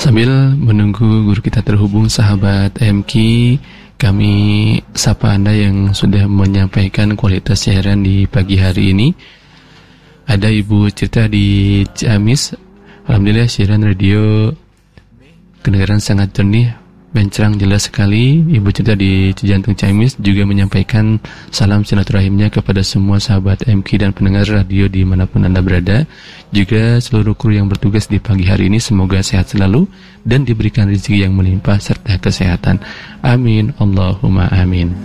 Sambil menunggu guru kita terhubung, sahabat MQ, kami sapa Anda yang sudah menyampaikan kualitas siaran di pagi hari ini. Ada Ibu Citra di Ciamis. Alhamdulillah siaran radio kedengaran sangat jernih, bencerang, jelas sekali. Ibu Citra di Cijantung Ciamis juga menyampaikan salam silaturahimnya kepada semua sahabat MQ dan pendengar radio dimanapun Anda berada. Juga seluruh kru yang bertugas di pagi hari ini semoga sehat selalu dan diberikan rezeki yang melimpah serta kesehatan. Amin, Allahumma amin.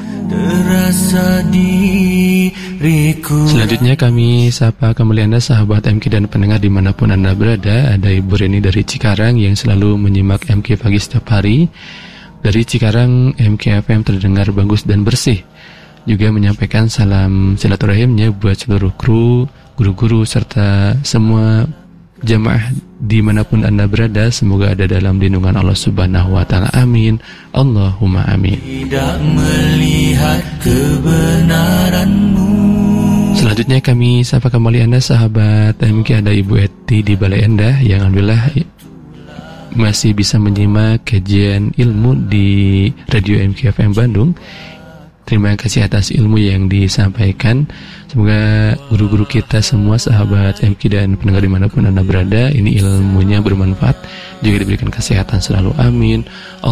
Selanjutnya kami sapa kembali Anda sahabat MQ dan pendengar dimanapun Anda berada. Ada Ibu Reni dari Cikarang yang selalu menyimak MQ pagi setiap hari. Dari Cikarang, MQ FM terdengar bagus dan bersih. Juga menyampaikan salam silaturahimnya buat seluruh kru, guru-guru serta semua jamaah dimanapun Anda berada. Semoga ada dalam lindungan Allah Subhanahu wa Ta'ala. Amin, Allahumma amin. Tidak melihat kebenaranmu. Selanjutnya kami sapa kembali Anda sahabat MQ. Ada Ibu Eti di Balai Endah yang alhamdulillah masih bisa menyimak kajian ilmu di Radio MQ FM Bandung. Terima kasih atas ilmu yang disampaikan. Semoga guru-guru kita semua sahabat MQ dan pendengar dimanapun Anda berada, ini ilmunya bermanfaat, juga diberikan kesehatan selalu. Amin.